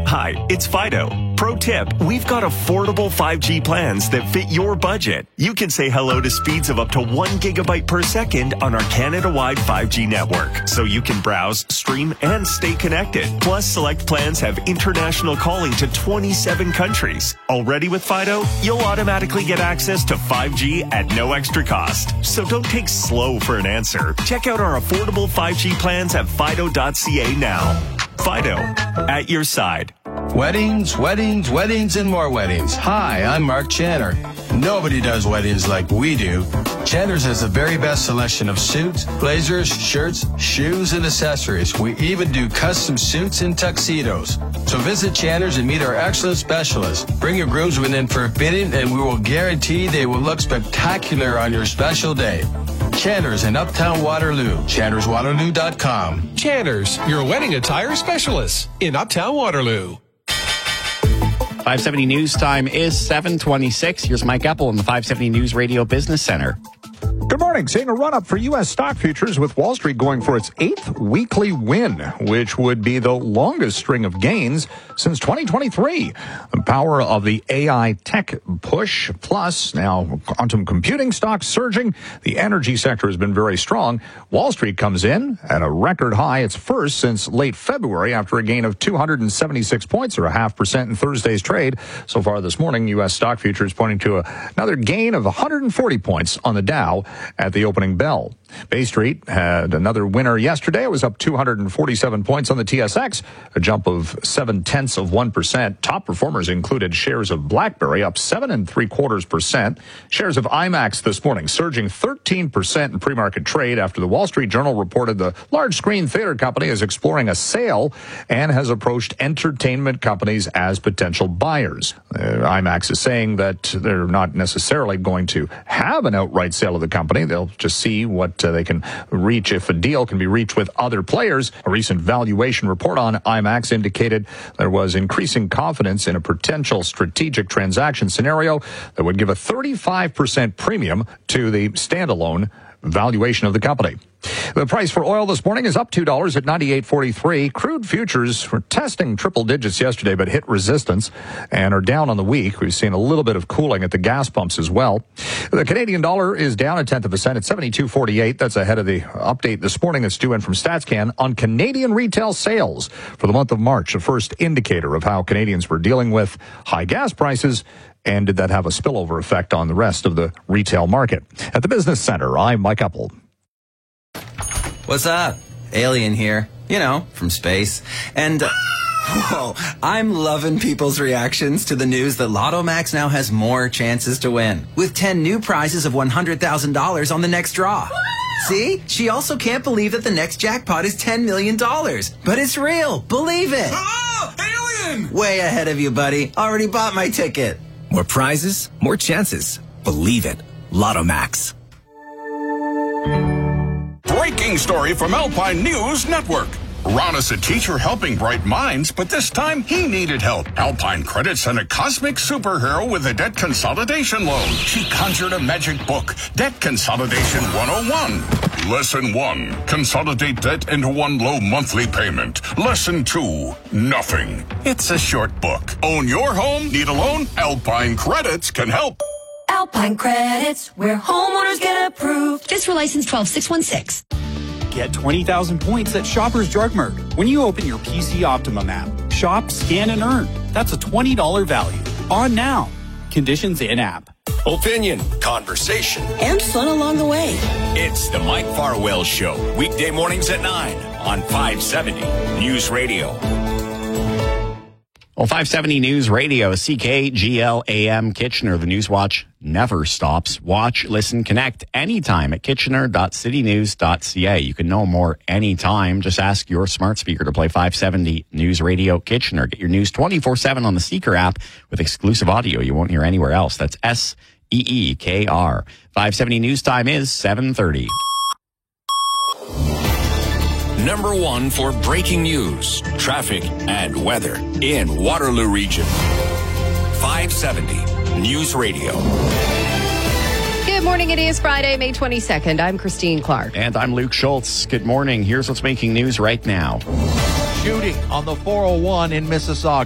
Hi, it's Fido. Pro tip, we've got affordable 5G plans that fit your budget. You can say hello to speeds of up to 1 gigabyte per second on our Canada-wide 5G network, so you can browse, stream, and stay connected. Plus, select plans have international calling to 27 countries. Already with Fido, you'll automatically get access to 5G at no extra cost. So don't take slow for an answer. Check out our affordable 5G plans at fido.ca now. Fido, at your side. Weddings, weddings, weddings, and more weddings. Hi, I'm Mark Channer. Nobody does weddings like we do. Channer's has the very best selection of suits, blazers, shirts, shoes, and accessories. We even do custom suits and tuxedos. So visit Channer's and meet our excellent specialists. Bring your groomsmen in for a fitting, and we will guarantee they will look spectacular on your special day. Channer's in Uptown Waterloo. ChannersWaterloo.com. Channer's, your wedding attire specialist in Uptown Waterloo. 570 News Time is 7:26. Here's Mike Epple in the 570 News Radio Business Center. Good morning. Seeing a run-up for U.S. stock futures with Wall Street going for its 8th weekly win, which would be the longest string of gains since 2023. The power of the AI tech push, plus now quantum computing stocks surging. The energy sector has been very strong. Wall Street comes in at a record high. It's first since late February after a gain of 276 points, or 0.5% in Thursday's trade. So far this morning, U.S. stock futures pointing to another gain of 140 points on the Dow at the opening bell. Bay Street had another winner yesterday. It was up 247 points on the TSX, a jump of 0.7%. Top performers included shares of BlackBerry up 7.75%. Shares of IMAX this morning surging 13% in pre-market trade after the Wall Street Journal reported the large screen theater company is exploring a sale and has approached entertainment companies as potential buyers. IMAX is saying that they're not necessarily going to have an outright sale of the company. They'll just see what they can reach if a deal can be reached with other players. A recent valuation report on IMAX indicated there was increasing confidence in a potential strategic transaction scenario that would give a 35% premium to the standalone valuation of the company. The price for oil this morning is up $2 at $98.43. Crude futures were testing triple digits yesterday, but hit resistance and are down on the week. We've seen a little bit of cooling at the gas pumps as well. The Canadian dollar is down 0.1% at 72.48. That's ahead of the update this morning that's due in from StatsCan on Canadian retail sales for the month of March, a first indicator of how Canadians were dealing with high gas prices. And did that have a spillover effect on the rest of the retail market? At the Business Center, I'm Mike Epple. What's up? Alien here. You know, from space. And, whoa, I'm loving people's reactions to the news that Lotto Max now has more chances to win, with 10 new prizes of $100,000 on the next draw. See? She also can't believe that the next jackpot is $10 million. But it's real. Believe it. Ah, alien! Way ahead of you, buddy. Already bought my ticket. More prizes, more chances. Believe it. Lotto Max. Breaking story from Alpine News Network. Ron is a teacher helping bright minds, but this time he needed help. Alpine Credit sent a cosmic superhero with a debt consolidation loan. She conjured a magic book, Debt Consolidation 101. Lesson 1, consolidate debt into one low monthly payment. Lesson 2, nothing. It's a short book. Own your home? Need a loan? Alpine Credits can help. Alpine Credits, where homeowners get approved. This for license 12616. Get 20,000 points at Shoppers Drug Mart when you open your PC Optimum app. Shop, scan, and earn. That's a $20 value. On now. Conditions in-app. Opinion, conversation, and fun along the way. It's the Mike Farwell Show. Weekday mornings at 9 on 570 News Radio. Well, 570 News Radio, CKGL AM Kitchener. The News Watch never stops. Watch, listen, connect anytime at kitchener.citynews.ca. You can know more anytime. Just ask your smart speaker to play 570 News Radio Kitchener. Get your news 24/7 on the Seeker app with exclusive audio you won't hear anywhere else. That's SEEKR. 570 News Time is 7:30. Number 1 for breaking news, traffic, and weather in Waterloo Region. 570 News Radio. Good morning. It is Friday, May 22nd. I'm Christine Clark. And I'm Luke Schultz. Good morning. Here's what's making news right now. Shooting on the 401 in Mississauga.